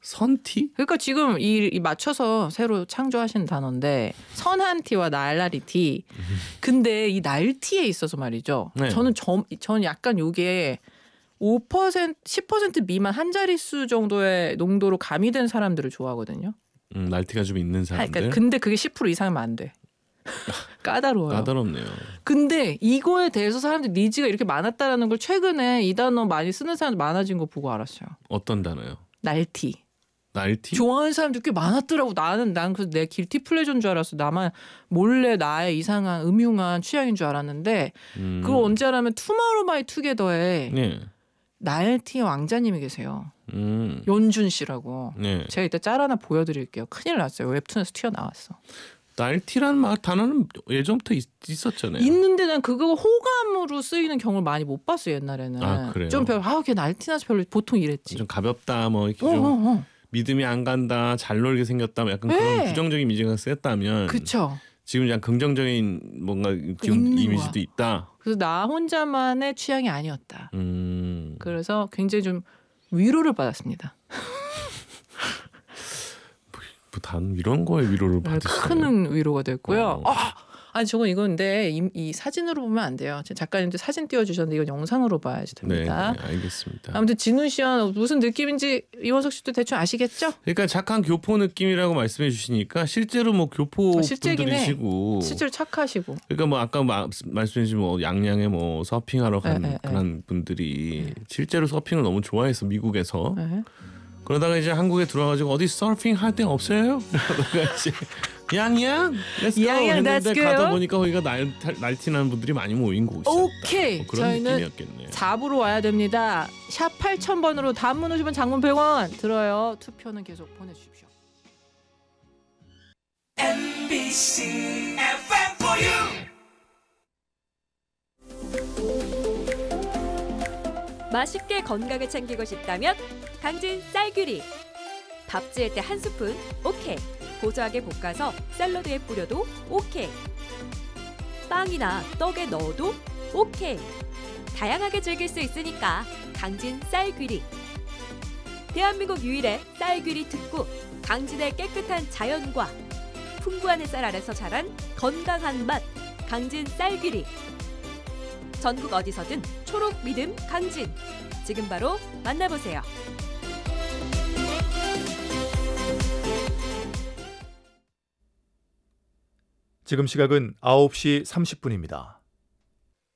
선티? 그러니까 지금 이 맞춰서 새로 창조하신 단어인데 선한티와 날라리티. 근데 이 날티에 있어서 말이죠. 네. 저는 약간 요게 5% 10% 미만 한 자릿수 정도의 농도로 가미된 사람들을 좋아하거든요. 날티가 좀 있는 사람들. 그러니까 근데 그게 10% 이상이면 안 돼. 까다로워요. 까다롭네요. 근데 이거에 대해서 사람들 니즈가 이렇게 많았다라는 걸 최근에 이 단어 많이 쓰는 사람들 많아진 거 보고 알았어요. 어떤 단어요? 날티. 날티? 좋아하는 사람들 꽤 많았더라고. 난 그래서 내 길티 플레저인 줄 알았어. 나만 몰래 나의 이상한 음흉한 취향인 줄 알았는데 그걸 언제 알았냐면 투마로우 바이 투게더에 네. 날티 왕자님이 계세요. 음. 연준 씨라고. 네. 제가 이따 짤 하나 보여드릴게요. 큰일 났어요. 웹툰에서 튀어나왔어. 날티라는 단어는 예전부터 있었잖아요. 있는데 난 그거 호감으로 쓰이는 경우를 많이 못 봤어요. 옛날에는. 아, 그래요? 좀 걔 날티나서 별로 보통 이랬지. 좀 가볍다 뭐 이렇게 좀 믿음이 안 간다, 잘 놀게 생겼다, 약간 그런 부정적인 이미지가 셌다면 그쵸. 지금 약간 긍정적인 뭔가 이미지도 거야. 있다. 그래서 나 혼자만의 취향이 아니었다. 그래서 굉장히 좀 위로를 받았습니다. 단 이런 거에 위로를 받으시네요. 큰 위로가 됐고요. 아니 저건 이건데 이 사진으로 보면 안 돼요. 작가님들 사진 띄워주셨는데 이건 영상으로 봐야지 됩니다. 네, 알겠습니다. 아무튼 진우 씨와 무슨 느낌인지 이원석 씨도 대충 아시겠죠? 그러니까 착한 교포 느낌이라고 말씀해 주시니까 실제로 뭐 교포 분들이시고 실제로 착하시고. 그러니까 뭐 아까 말씀해 주신 뭐 양양에 뭐 서핑하러 간 그런 분들이 실제로 서핑을 너무 좋아해서 미국에서 그러다가 이제 한국에 들어와가지고 어디 서핑 할 데 없어요? 양양, let's go 했는데 가다 보니까 거기가 날티나는 분들이 많이 모인 곳이었다. 오케이, 뭐 그런 저희는 느낌이었겠네요. 4부로 와야 됩니다. 샵 8000번으로 단문 50원 장문 100원 들어요. 투표는 계속 보내주십시오. MBC FM for you. 맛있게 건강을 챙기고 싶다면 강진 쌀규리. 밥 지을 때 한 스푼 오케이. 고소하게 볶아서 샐러드에 뿌려도 오케이. 빵이나 떡에 넣어도 오케이. 다양하게 즐길 수 있으니까 강진 쌀규리. 대한민국 유일의 쌀규리 특구 강진의 깨끗한 자연과 풍부한 햇살 아래서 자란 건강한 맛 강진 쌀규리. 전국 어디서든 초록 믿음 강진. 지금 바로 만나보세요. 지금 시각은 9시 30분입니다.